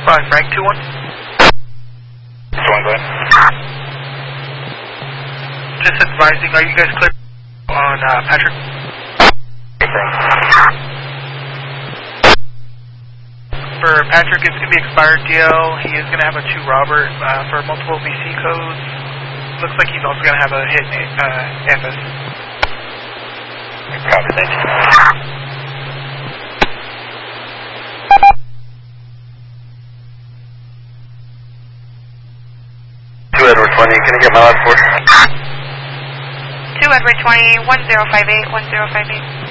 Frank 2-1. 2-1, go ahead. Just advising, are you guys clear on Patrick? For Patrick, it's going to be expired deal. He is going to have a 2 Robert for multiple BC codes. Looks like he's also going to have a hit FS. Copy, thank you. 2 Edward 20, can I get my last 4? 2 Edward 20, 1058, 1058.